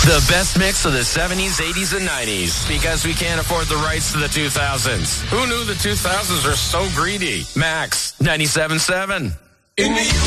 The best mix of the 70s, 80s, and 90s. Because we can't afford the rights to the 2000s. Who knew the 2000s are so greedy? Max 97.7. In the